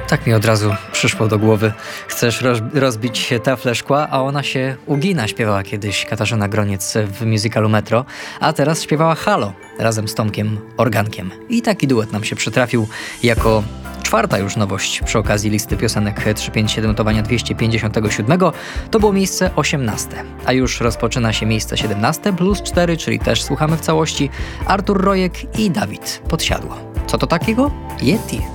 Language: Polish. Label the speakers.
Speaker 1: Tak mi od razu przyszło do głowy. Chcesz rozbić taflę szkła, a ona się ugina, śpiewała kiedyś Katarzyna Groniec w musicalu Metro, a teraz śpiewała Halo razem z Tomkiem Organkiem. I taki duet nam się przytrafił jako czwarta już nowość przy okazji listy piosenek 357 notowania 257. To było miejsce 18, a już rozpoczyna się miejsce 17 plus 4, czyli też słuchamy w całości. Artur Rojek i Dawid Podsiadło. Co to takiego? Yeti.